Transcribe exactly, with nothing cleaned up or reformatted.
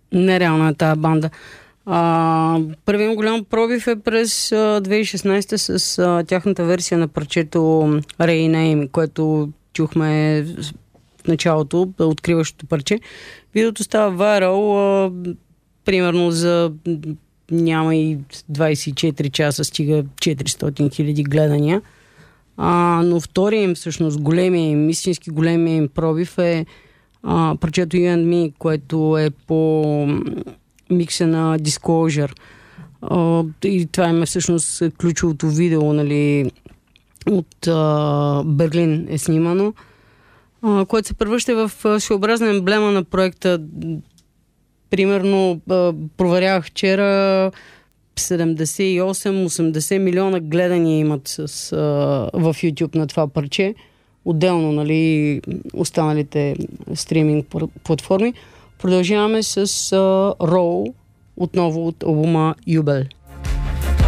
Нереална е тази банда. А, първият голям пробив е през а, две хиляди и шестнадесета с а, тяхната версия на парчето Rename, което чухме в началото, откриващото парче. Видеото става вайрал, а, примерно за няма и двадесет и четири часа, стига четиристотин хиляди гледания. А, но втория им, всъщност, големия им, истински големия им пробив е а, парчето You and Me, което е по микса на Disclosure. А, и това им е всъщност ключовото видео, нали, от а, Берлин е снимано, а, което се превръща в своеобразна емблема на проекта. Примерно, а, проверявах вчера, седемдесет и осем осемдесет милиона гледания имат с, а, в YouTube на това парче. Отделно, нали, останалите стриминг платформи. Продължаваме с uh, Roll, отново от албума Юбел.